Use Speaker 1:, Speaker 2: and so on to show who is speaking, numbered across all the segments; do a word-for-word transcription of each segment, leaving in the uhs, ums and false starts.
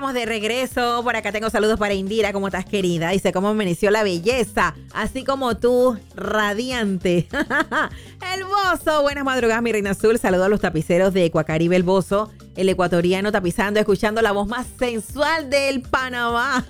Speaker 1: estamos de regreso. Por acá tengo saludos para Indira. ¿Cómo estás, querida? Dice, ¿cómo amaneció la belleza? Así como tú, radiante. El Bozo. Buenas madrugadas, mi reina azul. Saludos a los tapiceros de Ecuacaribe, el Bozo. El ecuatoriano tapizando, escuchando la voz más sensual del Panamá.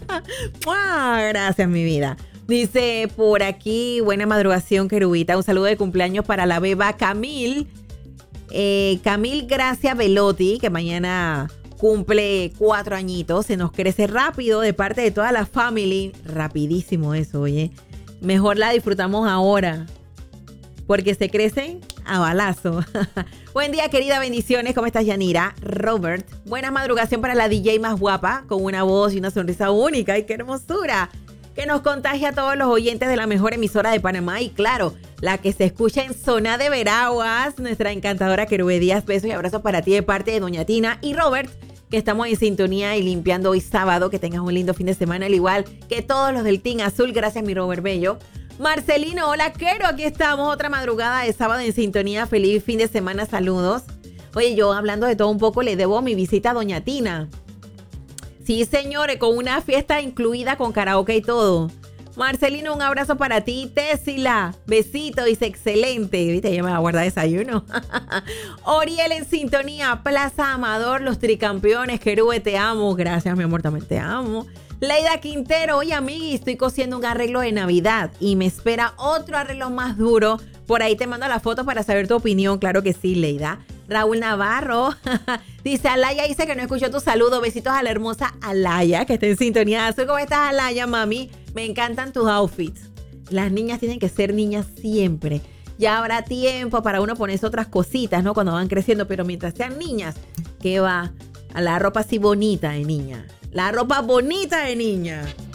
Speaker 1: Gracias, mi vida. Dice por aquí, buena madrugación, querubita. Un saludo de cumpleaños para la beba Camil. Eh, Camil Gracia Velotti, que mañana cumple cuatro añitos. Se nos crece rápido de parte de toda la family. Rapidísimo eso, oye. Mejor la disfrutamos ahora, porque se crecen a balazo. Buen día, querida, bendiciones. ¿Cómo estás, Yanira? Robert, buena madrugación para la D J más guapa, con una voz y una sonrisa única. ¡Ay, qué hermosura! Que nos contagia a todos los oyentes de la mejor emisora de Panamá y, claro, la que se escucha en Zona de Veraguas, nuestra encantadora Querube Díaz. Besos y abrazos para ti de parte de Doña Tina y Robert, que estamos en sintonía y limpiando hoy sábado. Que tengas un lindo fin de semana, al igual que todos los del Team Azul. Gracias, mi Robert Bello. Marcelino, hola, Quero, aquí estamos, otra madrugada de sábado en sintonía. Feliz fin de semana, saludos. Oye, yo hablando de todo un poco, le debo mi visita a Doña Tina. Sí, señores, con una fiesta incluida con karaoke y todo. Marcelino, un abrazo para ti. Tesila, besito, dice excelente. Viste, ya me va a guardar desayuno. Oriel en sintonía, Plaza Amador, los tricampeones. Querube, te amo. Gracias, mi amor, también te amo. Leida Quintero, oye, amigui, estoy cosiendo un arreglo de Navidad y me espera otro arreglo más duro. Por ahí te mando la foto para saber tu opinión. Claro que sí, Leida. Raúl Navarro dice, Alaya dice que no escuchó tu saludo. Besitos a la hermosa Alaya, que está en sintonía azul. ¿Cómo estás, Alaya, mami? Me encantan tus outfits. Las niñas tienen que ser niñas siempre. Ya habrá tiempo para uno ponerse otras cositas, ¿no? Cuando van creciendo, pero mientras sean niñas, ¿qué va? A la ropa así bonita de niña. La ropa bonita de niña.